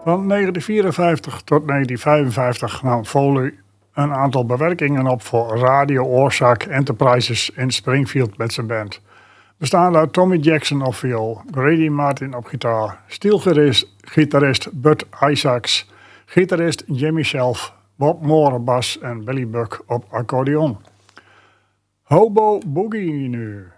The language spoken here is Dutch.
Van 1954 tot 1955 nam Foley een aantal bewerkingen op voor Radio Oorzaak Enterprises in Springfield met zijn band. Bestaande uit Tommy Jackson op viool, Grady Martin op gitaar, steelgitarist Bud Isaacs, gitarist Jimmy Shelf, Bob Moore op bas en Billy Buck op accordeon. Hobo Boogie nu.